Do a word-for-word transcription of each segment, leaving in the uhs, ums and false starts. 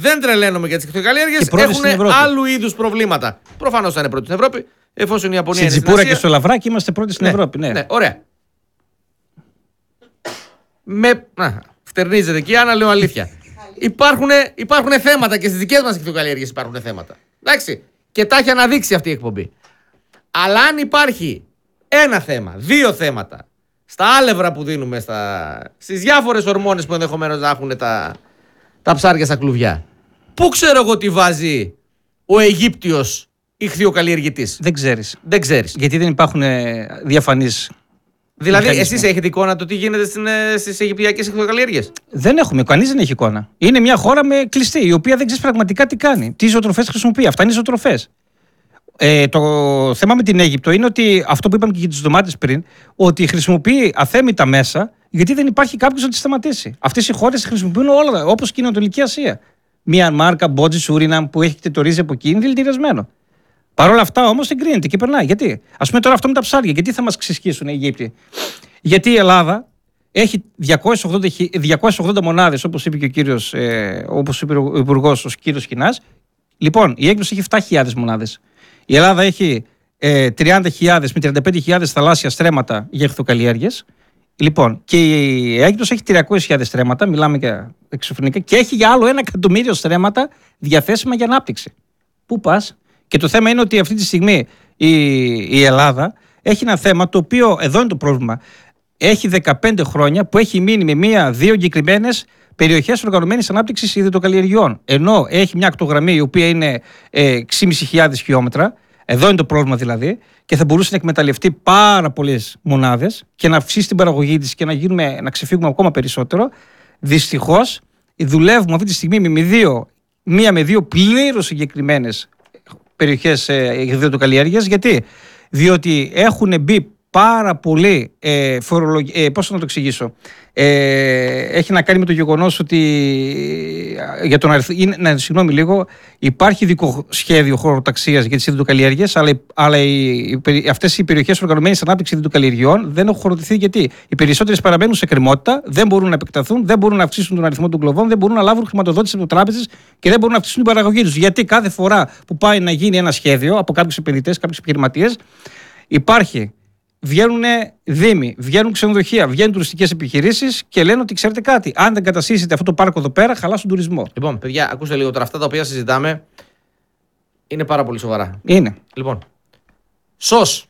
δεν τρελαίνομαι για τις ηχθειοκαλλιέργειες. Έχουν άλλου είδους προβλήματα. Προφανώς θα είναι πρώτη στην Ευρώπη, εφόσον η Ιαπωνία είναι στην Ασία. Στην Τσιπούρα και στο Λαβράκι είμαστε πρώτοι στην ναι, Ευρώπη. Ναι, ναι, ωραία. Με... Α, φτερνίζεται εκεί, Άννα, λέω αλήθεια. Υπάρχουν, υπάρχουν θέματα και στις δικές μας ηχθειοκαλλιέργειες υπάρχουν θέματα. Εντάξει. Και τα έχει αναδείξει αυτή η εκπομπή. Αλλά αν υπάρχει ένα θέμα, δύο θέματα, στα άλευρα που δίνουμε, στα... στις διάφορες ορμόνες που ενδεχομένως να έχουν τα... τα ψάρια στα κλουβιά, πού ξέρω εγώ τι βάζει ο Αιγύπτιος ηχθειοκαλλιεργητής? Δεν ξέρεις. Δεν ξέρεις. Γιατί δεν υπάρχουν διαφανείς. Δηλαδή, εσείς έχετε εικόνα το τι γίνεται στις Αιγυπτιακές ηχθειοκαλλιέργειες? Δεν έχουμε. Κανείς δεν έχει εικόνα. Είναι μια χώρα με κλειστή, η οποία δεν ξέρει πραγματικά τι κάνει. Τι ζωοτροφές χρησιμοποιεί. Αυτά είναι οι ζωοτροφές. Ε, το θέμα με την Αίγυπτο είναι ότι αυτό που είπαμε και για τις ντομάτες πριν, ότι χρησιμοποιεί αθέμητα μέσα, γιατί δεν υπάρχει κάποιος να τις σταματήσει. Αυτές οι χώρες χρησιμοποιούν όλα, όπως και η Ανατολική Ασία. Μιανμάρ, Καμπότζη, Σούριναμ που έχετε το ρύζι από εκεί είναι δηλητηριασμένο. Παρ' όλα αυτά όμως εγκρίνεται και περνάει. Γιατί? Ας πούμε τώρα αυτό με τα ψάρια, γιατί θα μας ξεσκίσουν οι Αιγύπτιοι? Γιατί η Ελλάδα έχει διακόσιες ογδόντα μονάδες, όπως είπε και ο κύριος, ε, όπως είπε ο Υπουργός, ο κύριος Κινάς. Λοιπόν, η Αίγυπτος έχει επτά χιλιάδες μονάδες. Η Ελλάδα έχει ε, τριάντα χιλιάδες με τριάντα πέντε χιλιάδες θαλάσσια στρέμματα για ηχθειοκαλλιέργειες. Λοιπόν, και η Αίγυπτος έχει τριακόσιες χιλιάδες στρέμματα, μιλάμε για εξωφρενικά, και έχει για άλλο ένα εκατομμύριο στρέμματα διαθέσιμα για ανάπτυξη. Πού πας? Και το θέμα είναι ότι αυτή τη στιγμή η, η Ελλάδα έχει ένα θέμα το οποίο, εδώ είναι το πρόβλημα, έχει δεκαπέντε χρόνια που έχει μείνει με μία-δύο εγκεκριμένες περιοχές οργανωμένης ανάπτυξης υδατοκαλλιεργειών. Ενώ έχει μια ακτογραμμή η οποία είναι ε, έξι χιλιάδες πεντακόσια χιλιόμετρα, εδώ είναι το πρόβλημα δηλαδή, και θα μπορούσε να εκμεταλλευτεί πάρα πολλές μονάδες και να αυξήσει την παραγωγή της και να, γίνουμε, να ξεφύγουμε ακόμα περισσότερο. Δυστυχώς δουλεύουμε αυτή τη στιγμή με δύο, μία με δύο πλήρως συγκεκριμένες περιοχές υδατοκαλλιέργειας. Γιατί? Διότι έχουν μπει πάρα πολύ, ε, φορολογ... ε, πώς να το εξηγήσω, ε, έχει να κάνει με το γεγονός ότι για τον αριθ... είναι, ναι, συγγνώμη λίγο, υπάρχει ειδικό σχέδιο χωροταξίας για τις υδατοκαλλιέργειες, αλλά, αλλά οι, οι, αυτές οι περιοχές οργανωμένης ανάπτυξης υδατοκαλλιεργειών δεν έχουν χωροτηθεί. Γιατί οι περισσότερες παραμένουν σε κρεμότητα, δεν μπορούν να επεκταθούν, δεν μπορούν να αυξήσουν τον αριθμό των κλοβών, δεν μπορούν να λάβουν χρηματοδότηση από τράπεζες και δεν μπορούν να αυξήσουν την παραγωγή τους. Γιατί κάθε φορά που πάει να γίνει ένα σχέδιο από κάποιους επενδυτές, κάποιους επιχειρηματίες, υπάρχει. Βγαίνουν δήμοι, βγαίνουν ξενοδοχεία, βγαίνουν τουριστικές επιχειρήσεις και λένε ότι ξέρετε κάτι, αν δεν καταστήσετε αυτό το πάρκο εδώ πέρα, χαλά στον τουρισμό. Λοιπόν, παιδιά, ακούστε λίγο τώρα. Αυτά τα οποία συζητάμε είναι πάρα πολύ σοβαρά. Είναι. Λοιπόν, σος.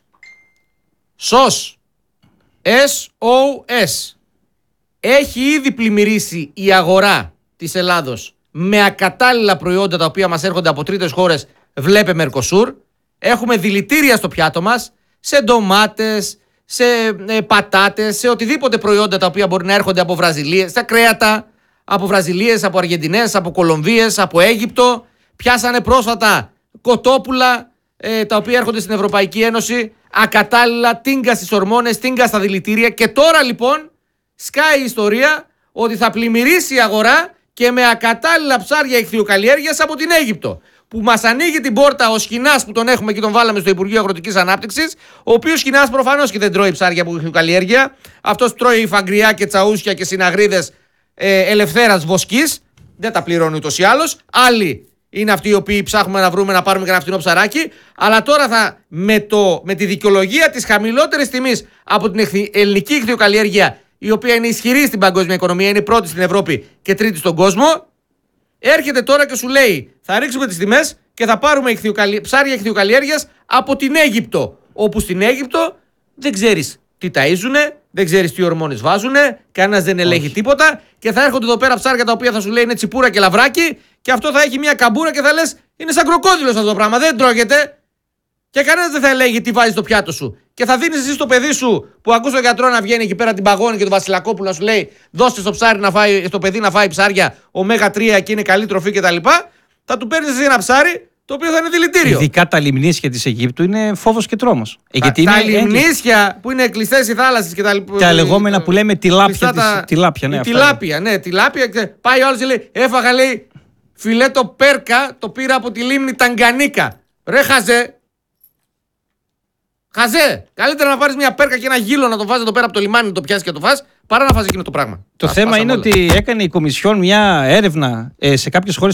Σος. ες ο ες. Έχει ήδη πλημμυρίσει η αγορά της Ελλάδος με ακατάλληλα προϊόντα τα οποία μας έρχονται από τρίτες χώρες. Βλέπε Μερκοσούρ. Έχουμε δηλητήρια στο πιάτο μας. Σε ντομάτες, σε ε, πατάτες, σε οτιδήποτε προϊόντα τα οποία μπορεί να έρχονται από Βραζιλίες, στα κρέατα, από Βραζιλίες, από Αργεντινές, από Κολομβίες, από Αίγυπτο. Πιάσανε πρόσφατα κοτόπουλα ε, τα οποία έρχονται στην Ευρωπαϊκή Ένωση, ακατάλληλα, τίνκα στις ορμόνες, τίνκα στα δηλητήρια. Και τώρα λοιπόν σκάει η ιστορία ότι θα πλημμυρίσει η αγορά και με ακατάλληλα ψάρια ηχθειοκαλλιέργειας από την Αίγυπτο. Που μας ανοίγει την πόρτα ο Σχοινάς που τον έχουμε και τον βάλαμε στο Υπουργείο Αγροτικής Ανάπτυξης, ο οποίος Σχοινάς προφανώς και δεν τρώει ψάρια από ηχθειοκαλλιέργεια. Αυτός τρώει φαγκριά και τσαούσια και συναγρίδες ε, ελευθέρας βοσκής. Δεν τα πληρώνει ούτως ή άλλως. Άλλοι είναι αυτοί οι οποίοι ψάχνουμε να βρούμε να πάρουμε κανένα φτηνό ψαράκι. Αλλά τώρα θα με, το, με τη δικαιολογία της χαμηλότερης τιμής από την εχθη, ελληνική ηχθειοκαλλιέργεια, η οποία είναι ισχυρή στην παγκόσμια οικονομία, είναι πρώτη στην Ευρώπη και τρίτη στον κόσμο. Έρχεται τώρα και σου λέει θα ρίξουμε τις τιμές και θα πάρουμε ηχθειοκαλλι... ψάρια ηχθειοκαλλιέργειας από την Αίγυπτο. Όπου στην Αίγυπτο δεν ξέρεις τι ταΐζουνε, δεν ξέρεις τι ορμόνες βάζουνε, κανένας δεν ελέγχει τίποτα και θα έρχονται εδώ πέρα ψάρια τα οποία θα σου λέει είναι τσιπούρα και λαβράκι και αυτό θα έχει μια καμπούρα και θα λες είναι σαν κροκόδιλος αυτό το πράγμα, δεν τρώγεται. Και κανένας δεν θα ελέγχει τι βάζει στο πιάτο σου. Και θα δίνεις εσύ στο παιδί σου που ακούς τον γιατρό να βγαίνει εκεί πέρα την παγώνει και τον Βασιλακόπουλο να σου λέει δώστε στο, ψάρι να φάει, στο παιδί να φάει ψάρια ωμέγα τρία και είναι καλή τροφή κτλ. Θα του παίρνεις εσύ ένα ψάρι το οποίο θα είναι δηλητήριο. Ειδικά τα λιμνίσια της Αιγύπτου είναι φόβος και τρόμος. Ε, τα τα λιμνίσια που είναι κλειστές οι θάλασσες και τα λοιπά. Τα λεγόμενα που λέμε τιλάπια. Τα... Της... Τιλάπια, ναι. Τιλάπια, ναι, τιλάπια. Πάει ο άλλος και λέει έφαγα λέει φιλέτο πέρκα το πήρα από τη λίμνη Ταγκανίκα. Ρε χαζέ. Χαζέ! Καλύτερα να πάρεις μια πέρκα και ένα γύλο να το βάζει εδώ πέρα από το λιμάνι να το πιάσει και να το φας, παρά να φας εκείνο το πράγμα. Το θέμα είναι όλα. Ότι έκανε η Κομισιόν μια έρευνα ε, σε κάποιες χώρες